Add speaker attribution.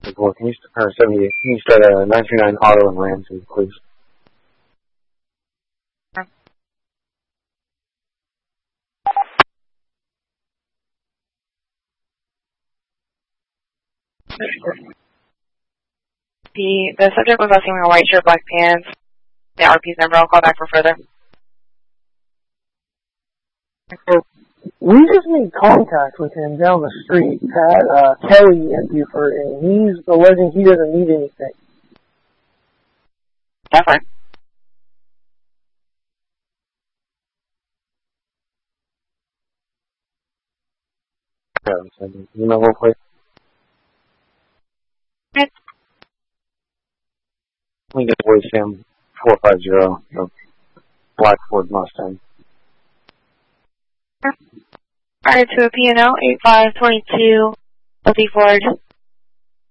Speaker 1: Well, can you, or 78, can you start a 939 auto and Ramsey, please?
Speaker 2: The subject was asking me a white shirt, black pants. The RP's number. I'll call back for further.
Speaker 3: We just made contact with him down the street at Kelly at Buford, and he's alleging he doesn't need anything.
Speaker 2: That's fine.
Speaker 1: You know real quick?
Speaker 2: Okay.
Speaker 1: We get voice Sam 450, the black Ford Mustang.
Speaker 2: Alright, to a P&O 8522 LT Ford.